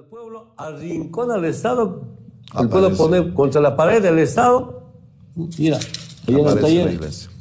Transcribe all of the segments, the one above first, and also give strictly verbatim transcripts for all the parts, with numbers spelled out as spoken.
el pueblo arrincona al Estado, el pueblo pone contra la pared del Estado. Mira, ahí en el taller.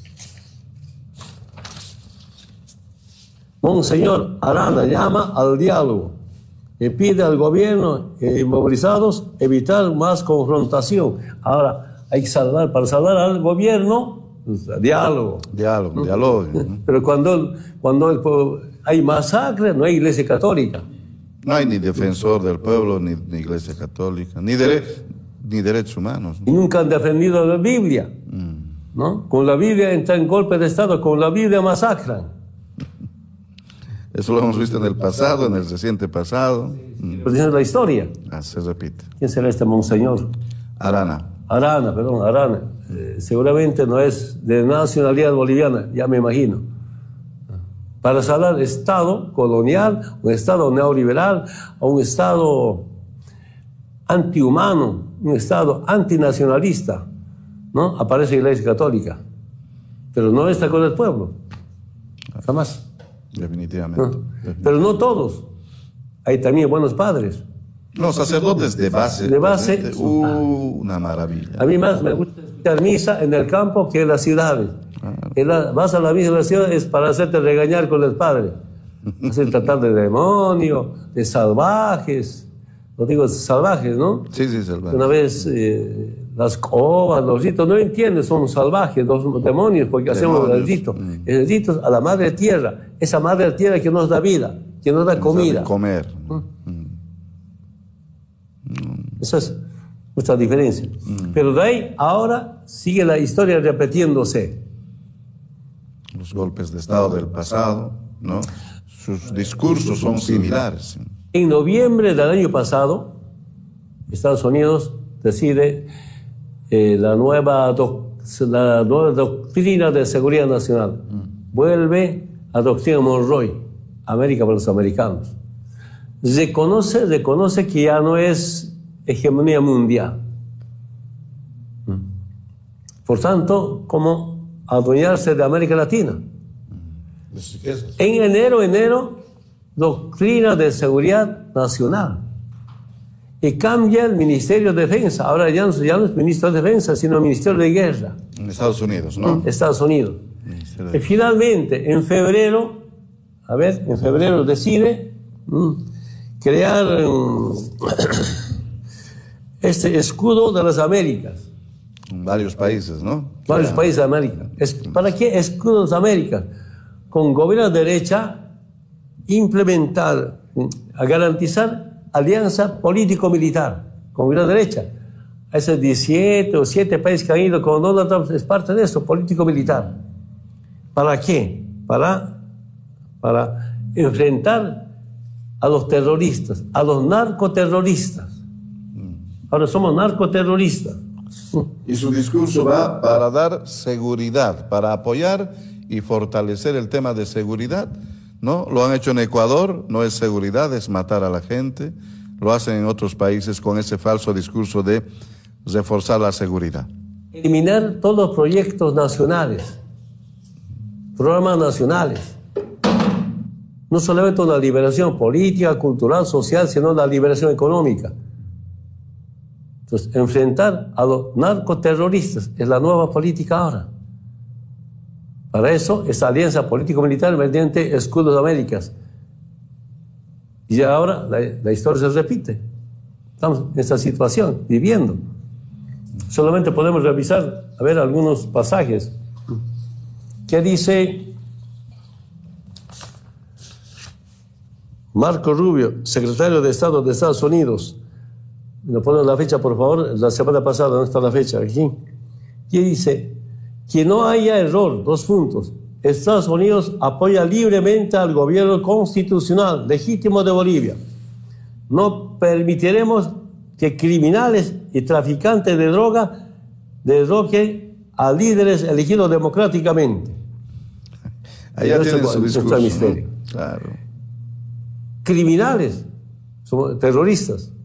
Monseñor Arana llama al diálogo y pide al gobierno y movilizados evitar más confrontación. Ahora, hay que salvar, para salvar al gobierno, pues, diálogo. Diálogo, ¿no? Diálogo. Pero cuando, cuando el pueblo, hay masacre, no hay iglesia católica. No hay ni defensor del pueblo, ni, ni iglesia católica, ni, dere, ni derechos humanos. Y nunca han defendido la Biblia. Mm. ¿No? Con la Biblia entran en golpe de Estado, con la Biblia masacran. Eso lo hemos visto en el pasado, en el reciente pasado. Pues esa es la historia. Ah, se repite. ¿Quién será este monseñor? Arana. Arana, perdón, Arana. Eh, seguramente no es de nacionalidad boliviana, ya me imagino. Para salvar Estado colonial, un Estado neoliberal, o un Estado antihumano, un Estado antinacionalista, ¿no? Aparece la Iglesia Católica. Pero no está con el pueblo. Jamás. Definitivamente. ¿No? Definitivamente. Pero no todos. Hay también buenos padres. Los sacerdotes de base. De base. Uh, una maravilla. A mí más me gusta escuchar misa en el campo que en las ciudades. Ah. En la, vas a la misa en la ciudad es para hacerte regañar con el padre. Hacer tratar de demonio, de salvajes. No digo salvajes, ¿no? Sí, sí, salvajes. Una vez eh, las cobas, los ritos, no entiendes, son salvajes, los demonios, porque demonios. Hacemos el rito. Mm. El rito a la madre tierra, esa madre tierra que nos da vida, que nos da nos comida. Da comer. ¿Mm? Mm. Esa es nuestra diferencia. Mm. Pero de ahí, ahora, sigue la historia repitiéndose. Los golpes de Estado del pasado, ¿no? Sus discursos son similares. En noviembre del año pasado, Estados Unidos decide eh, la, nueva la nueva doctrina de seguridad nacional. Mm. Vuelve a doctrina Monroe, América para los americanos. Reconoce, reconoce que ya no es hegemonía mundial. Mm. Por tanto, como adueñarse de América Latina. Mm. En enero, enero, doctrina de seguridad nacional. Y cambia el Ministerio de Defensa. Ahora ya no, ya no es Ministro de Defensa, sino Ministerio de Guerra. En Estados Unidos, ¿no? Estados Unidos. Y finalmente, en febrero, a ver, en febrero decide mmm, crear um, este escudo de las Américas. En varios países, ¿no? Varios claro. países de América. Es, ¿Para qué escudos de América? Con gobierno de derecha, implementar, a garantizar alianza político-militar con la derecha. Esos diecisiete o siete países que han ido con Donald Trump es parte de eso, político-militar. ¿Para qué? Para, para enfrentar a los terroristas, a los narcoterroristas. Ahora somos narcoterroristas. Y su discurso va para dar seguridad, para apoyar y fortalecer el tema de seguridad. ¿No? Lo han hecho en Ecuador, no es seguridad, es matar a la gente. Lo hacen en otros países con ese falso discurso de reforzar la seguridad. Eliminar todos los proyectos nacionales, programas nacionales. No solamente una liberación política, cultural, social, sino la liberación económica. Entonces, enfrentar a los narcoterroristas es la nueva política ahora. Para eso, esa alianza político-militar mediante escudos de Américas. Y ahora la, la historia se repite. Estamos en esta situación, viviendo. Solamente podemos revisar, a ver, algunos pasajes. ¿Qué dice Marco Rubio, secretario de Estado de Estados Unidos? ¿Me ponen la fecha, por favor? La semana pasada, ¿dónde está la fecha? Aquí. ¿Qué dice? Que no haya error, dos puntos. Estados Unidos apoya libremente al gobierno constitucional legítimo de Bolivia. No permitiremos que criminales y traficantes de droga derroquen a líderes elegidos democráticamente. Allá tiene su discurso, misterio. ¿no? Claro. Criminales, son terroristas.